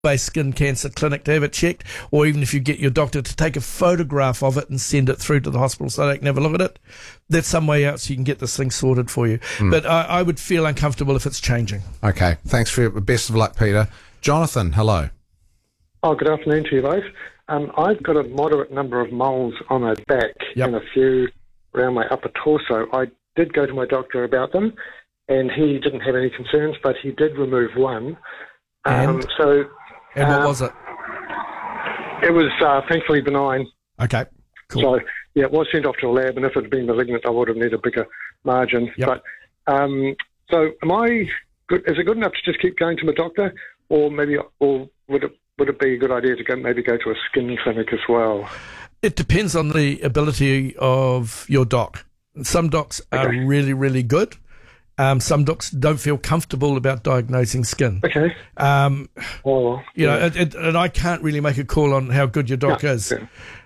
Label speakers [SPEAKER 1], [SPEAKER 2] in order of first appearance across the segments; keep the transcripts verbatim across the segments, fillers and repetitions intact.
[SPEAKER 1] based skin cancer clinic to have it checked, or even if you get your doctor to take a photograph of it and send it through to the hospital so they can have a look at it, that's some way out so you can get this thing sorted for you. Mm. But I, I would feel uncomfortable if it's changing.
[SPEAKER 2] Okay, thanks for your best of luck, Peter. Jonathan, hello.
[SPEAKER 3] Oh, good afternoon to you both. Um, I've got a moderate number of moles on my back
[SPEAKER 1] yep.
[SPEAKER 3] and a few around my upper torso. I did go to my doctor about them, and he didn't have any concerns, but he did remove one.
[SPEAKER 1] And,
[SPEAKER 3] um, so,
[SPEAKER 1] and what
[SPEAKER 3] um,
[SPEAKER 1] was it?
[SPEAKER 3] It was uh, thankfully benign.
[SPEAKER 1] Okay, cool.
[SPEAKER 3] So, yeah, it was sent off to a lab, and if it had been malignant, I would have needed a bigger margin.
[SPEAKER 1] Yep.
[SPEAKER 3] But um, so, am I good? Is it good enough to just keep going to my doctor, or maybe, or would it would it be a good idea to go maybe go to a skin clinic as well?
[SPEAKER 1] It depends on the ability of your doc. Some docs are
[SPEAKER 3] okay.
[SPEAKER 1] really, really good. Um, some docs don't feel comfortable about diagnosing skin.
[SPEAKER 3] Okay.
[SPEAKER 1] Um,
[SPEAKER 3] oh,
[SPEAKER 1] you
[SPEAKER 3] yeah.
[SPEAKER 1] know, it, it, and I can't really make a call on how good your doc
[SPEAKER 3] no,
[SPEAKER 1] is.
[SPEAKER 3] Yeah.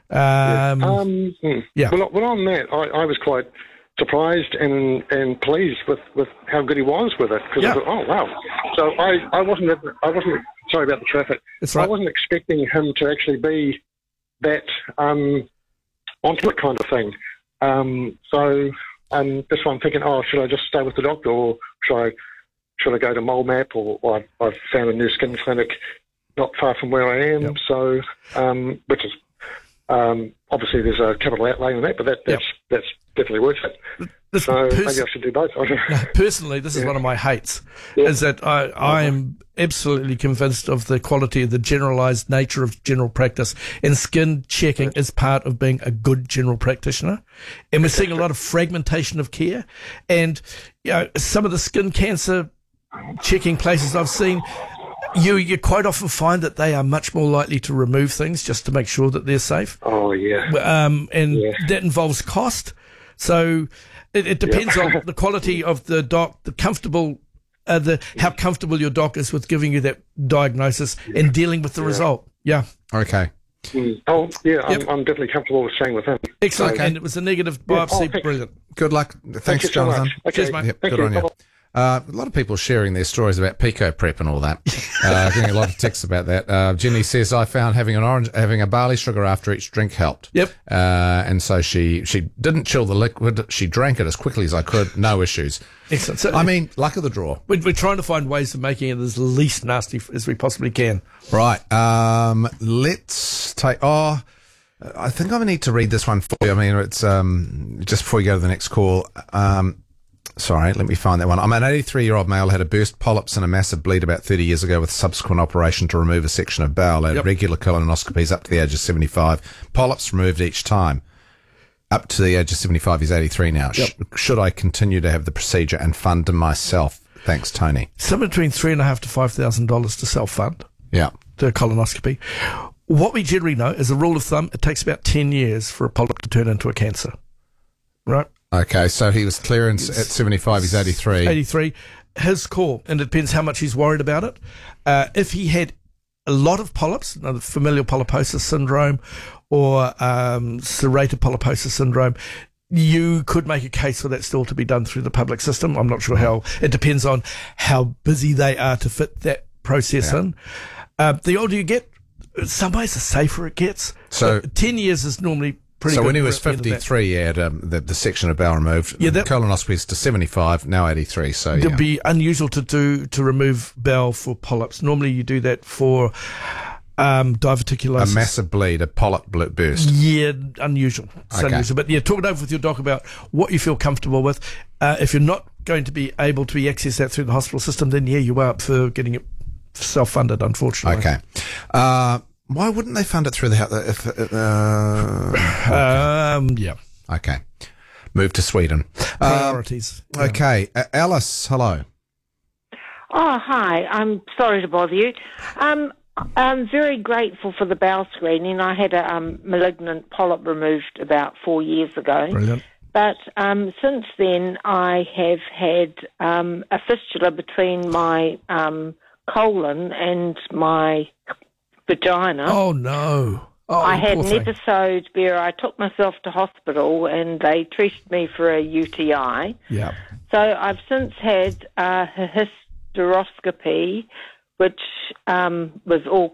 [SPEAKER 1] Um,
[SPEAKER 3] yeah. Um, hmm.
[SPEAKER 1] yeah.
[SPEAKER 3] Well, well, on that, I, I was quite surprised and and pleased with, with how good he was with it. Because
[SPEAKER 1] yeah.
[SPEAKER 3] I thought, oh wow. So I, I wasn't I wasn't sorry about the traffic.
[SPEAKER 1] That's right.
[SPEAKER 3] I wasn't expecting him to actually be that um, onto it kind of thing. Um, so. Um, that's why I'm thinking, oh, should I just stay with the doctor, or should I should I go to Mole Map, or, or I've, I've found a new skin clinic not far from where I am. Yep. So, um, which is um, obviously there's a capital outlay on that, but that, that's
[SPEAKER 1] yep.
[SPEAKER 3] that's definitely worth it.
[SPEAKER 1] This
[SPEAKER 3] so
[SPEAKER 1] pers-
[SPEAKER 3] maybe I should do both.
[SPEAKER 1] Personally, this is yeah. one of my hates, yeah. is that I, I am absolutely convinced of the quality of the generalised nature of general practice, and skin checking is part of being a good general practitioner. And we're seeing a lot of fragmentation of care, and you know, some of the skin cancer checking places I've seen, you you quite often find that they are much more likely to remove things just to make sure that they're safe.
[SPEAKER 3] Oh yeah,
[SPEAKER 1] um, and
[SPEAKER 3] yeah.
[SPEAKER 1] that involves cost. So it, it depends
[SPEAKER 3] yep.
[SPEAKER 1] on the quality of the doc, the comfortable, uh, the how comfortable your doc is with giving you that diagnosis yeah. and dealing with the yeah. result. Yeah.
[SPEAKER 2] Okay.
[SPEAKER 3] Mm. Oh yeah,
[SPEAKER 1] yep.
[SPEAKER 3] I'm, I'm definitely comfortable with staying with him.
[SPEAKER 1] Excellent.
[SPEAKER 2] Okay.
[SPEAKER 1] And it was a negative biopsy.
[SPEAKER 3] Yeah. Oh,
[SPEAKER 1] brilliant.
[SPEAKER 2] Good luck. Thanks,
[SPEAKER 3] Thank
[SPEAKER 2] Jonathan.
[SPEAKER 3] So okay.
[SPEAKER 1] Cheers, mate.
[SPEAKER 2] Yep,
[SPEAKER 3] Thank
[SPEAKER 2] good
[SPEAKER 3] you.
[SPEAKER 2] on you. Uh, a lot of people sharing their stories about Pico Prep and all that. Uh, getting a lot of texts about that. Uh, Jenny says, I found having an orange, having a barley sugar after each drink helped.
[SPEAKER 1] Yep.
[SPEAKER 2] Uh, and so she, she didn't chill the liquid. She drank it as quickly as I could. No issues.
[SPEAKER 1] Excellent. So,
[SPEAKER 2] I mean, luck of the draw.
[SPEAKER 1] We're, we're trying to find ways of making it as least nasty as we possibly can.
[SPEAKER 2] Right. Um, let's take, oh, I think I need to read this one for you. I mean, it's, um, just before we go to the next call. Um, Sorry, let me find that one. I'm an eighty-three-year-old male, had a burst polyps and a massive bleed about thirty years ago with subsequent operation to remove a section of bowel. I had
[SPEAKER 1] yep.
[SPEAKER 2] regular colonoscopies up to the age of seventy-five. Polyps removed each time. Up to the age of seventy-five, he's eighty-three now.
[SPEAKER 1] Yep.
[SPEAKER 2] Sh- should I continue to have the procedure and fund myself? Thanks, Tony.
[SPEAKER 1] Somewhere between three and a half to five thousand dollars to self-fund.
[SPEAKER 2] Yeah.
[SPEAKER 1] The colonoscopy. What we generally know, as a rule of thumb, it takes about ten years for a polyp to turn into a cancer. Right?
[SPEAKER 2] Okay, so he was clearance at seventy-five, he's eighty-three.
[SPEAKER 1] eighty-three. His call, and it depends how much he's worried about it. Uh, if he had a lot of polyps, you know, familial polyposis syndrome or um, serrated polyposis syndrome, you could make a case for that still to be done through the public system. I'm not sure how. It depends on how busy they are to fit that process
[SPEAKER 2] yeah.
[SPEAKER 1] in. Uh, the older you get, some ways the safer it gets.
[SPEAKER 2] So,
[SPEAKER 1] so ten years is normally pretty
[SPEAKER 2] so
[SPEAKER 1] good.
[SPEAKER 2] when he was fifty-three, he had um, the, the section of bowel removed.
[SPEAKER 1] Yeah, that,
[SPEAKER 2] colonoscopies to seventy-five, now eighty-three. So
[SPEAKER 1] it'd
[SPEAKER 2] yeah.
[SPEAKER 1] be unusual to do to remove bowel for polyps. Normally, you do that for um, diverticulosis.
[SPEAKER 2] A massive bleed, a polyp burst.
[SPEAKER 1] Yeah, unusual. It's
[SPEAKER 2] okay.
[SPEAKER 1] unusual. But yeah, talk it over with your doc about what you feel comfortable with. Uh, if you're not going to be able to be access that through the hospital system, then yeah, you are up for getting it self-funded, unfortunately.
[SPEAKER 2] Okay. Uh, why wouldn't they fund it through the... If, uh,
[SPEAKER 1] okay. Um, yeah.
[SPEAKER 2] Okay. Move to Sweden.
[SPEAKER 1] Priorities.
[SPEAKER 2] Um, yeah. Okay. Uh, Alice, hello.
[SPEAKER 4] Oh, hi. I'm sorry to bother you. Um, I'm very grateful for the bowel screening. I had a um, malignant polyp removed about four years ago.
[SPEAKER 1] Brilliant.
[SPEAKER 4] But um, since then, I have had um, a fistula between my um, colon and my vagina.
[SPEAKER 1] Oh, no. Oh,
[SPEAKER 4] I had an
[SPEAKER 1] thing.
[SPEAKER 4] episode where I took myself to hospital and they treated me for a U T I.
[SPEAKER 1] Yeah.
[SPEAKER 4] So I've since had uh, a hysteroscopy, which um, was all